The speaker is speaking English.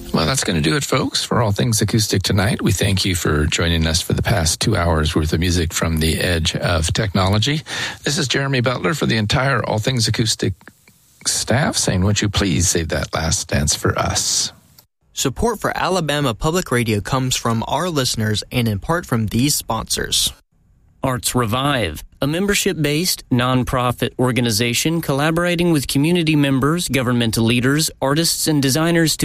Well, that's going to do it, folks, for All Things Acoustic tonight. We thank you for joining us for the past 2 hours worth of music from the edge of technology. This is Jeremy Butler for the entire All Things Acoustic staff saying, would you please save that last dance for us? Support for Alabama Public Radio comes from our listeners and in part from these sponsors. Arts Revive, a membership-based, nonprofit organization collaborating with community members, governmental leaders, artists, and designers to